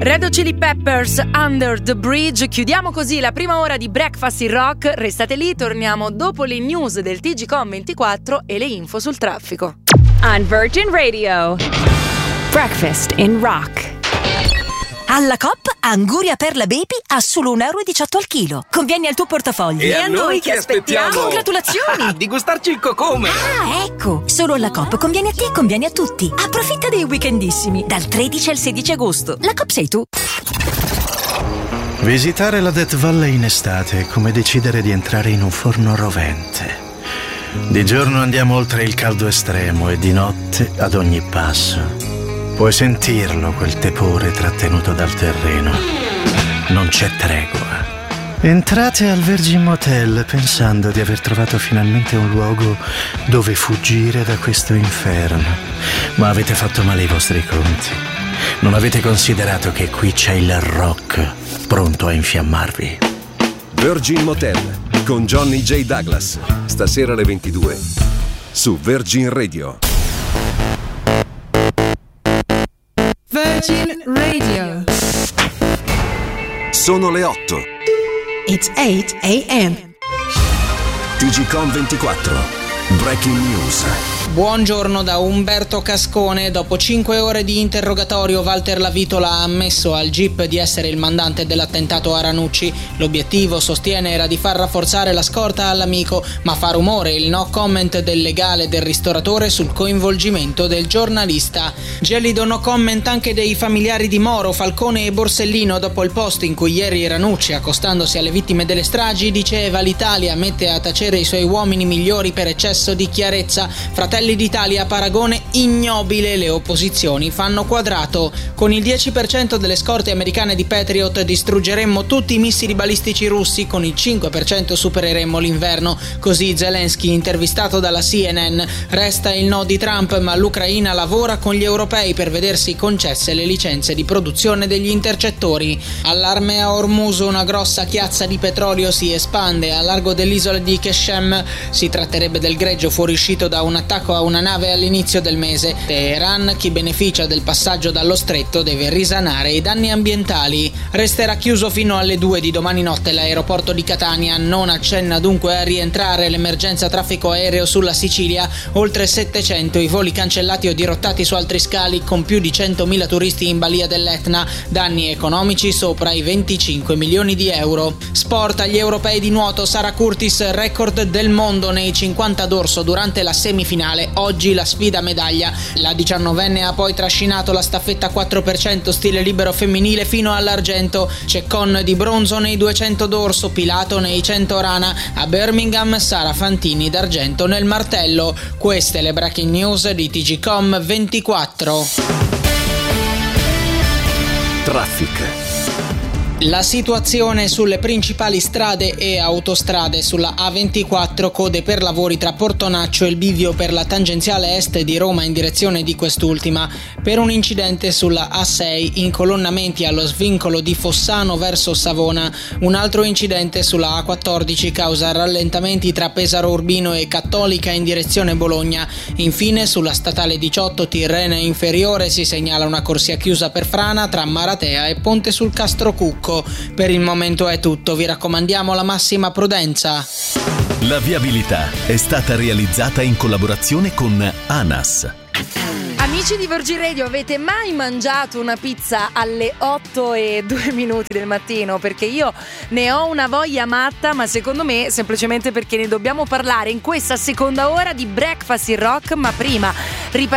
Red Hot Chili Peppers, Under the Bridge. Chiudiamo così la prima ora di Breakfast in Rock. Restate lì, torniamo dopo le news del TGCOM24 e le info sul traffico. On Virgin Radio, Breakfast in Rock. Alla Coop, Anguria Perla Baby a solo €1,18 al chilo. Conviene al tuo portafoglio. E a noi che aspettiamo? Congratulazioni! Di gustarci il cocome! Ah, ecco! Solo alla Coop conviene a te e conviene a tutti. Approfitta dei weekendissimi, dal 13 al 16 agosto. La Coop sei tu. Visitare la Death Valley in estate è come decidere di entrare in un forno rovente. Di giorno andiamo oltre il caldo estremo e di notte, ad ogni passo, puoi sentirlo quel tepore trattenuto dal terreno. Non c'è tregua. Entrate al Virgin Motel pensando di aver trovato finalmente un luogo dove fuggire da questo inferno. Ma avete fatto male i vostri conti. Non avete considerato che qui c'è il rock pronto a infiammarvi. Virgin Motel con Johnny J. Douglas. Stasera alle 22 su Virgin Radio. Virgin Radio. Sono le 8. It's 8 a.m. TGCOM24. Breaking News. Buongiorno da Umberto Cascone. Dopo 5 ore di interrogatorio, Walter Lavitola ha ammesso al GIP di essere il mandante dell'attentato a Ranucci. L'obiettivo, sostiene, era di far rafforzare la scorta all'amico, ma fa rumore il no comment del legale del ristoratore sul coinvolgimento del giornalista. Gelido no comment anche dei familiari di Moro, Falcone e Borsellino dopo il post in cui ieri Ranucci, accostandosi alle vittime delle stragi, diceva: l'Italia mette a tacere i suoi uomini migliori per eccesso di chiarezza. Fratelli d'Italia, paragone ignobile, le opposizioni fanno quadrato. Con il 10% delle scorte americane di Patriot distruggeremmo tutti i missili balistici russi, con il 5% supereremmo l'inverno. Così Zelensky, intervistato dalla CNN. Resta il no di Trump, ma l'Ucraina lavora con gli europei per vedersi concesse le licenze di produzione degli intercettori. Allarme a Hormuz, una grossa chiazza di petrolio si espande a largo dell'isola di Keshem. Si tratterebbe del greggio fuoriuscito da un attacco a una nave all'inizio del mese. Teheran, chi beneficia del passaggio dallo stretto, deve risanare i danni ambientali. Resterà chiuso fino alle 2 di domani notte l'aeroporto di Catania. Non accenna dunque a rientrare l'emergenza traffico aereo sulla Sicilia. Oltre 700 i voli cancellati o dirottati su altri scali, con più di 100.000 turisti in balia dell'Etna. Danni economici sopra i 25 milioni di euro. Sport, agli europei di nuoto, Sara Curtis, record del mondo nei 50 d'orso durante la semifinale. Oggi la sfida medaglia. La 19enne ha poi trascinato la staffetta 4% stile libero femminile fino all'argento. Ceccon di bronzo nei 200 d'orso, Pilato nei 100 rana. A Birmingham Sara Fantini d'argento nel martello. Queste le breaking news di TGCOM24. Traffic. La situazione sulle principali strade e autostrade: sulla A24 code per lavori tra Portonaccio e il bivio per la tangenziale est di Roma in direzione di quest'ultima, per un incidente sulla A6 incolonnamenti allo svincolo di Fossano verso Savona, un altro incidente sulla A14 causa rallentamenti tra Pesaro Urbino e Cattolica in direzione Bologna. Infine sulla statale 18 Tirrene inferiore si segnala una corsia chiusa per frana tra Maratea e Ponte sul Castro Cucco. Per il momento è tutto, vi raccomandiamo la massima prudenza. La viabilità è stata realizzata in collaborazione con ANAS. Amici di Virgin Radio, avete mai mangiato una pizza alle 8:02 del mattino? Perché io ne ho una voglia matta, ma secondo me semplicemente perché ne dobbiamo parlare in questa seconda ora di Breakfast in Rock. Ma prima